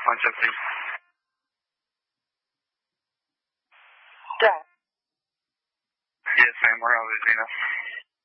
Lunch empty. Dad. Yes, ma'am. We're on Louisiana.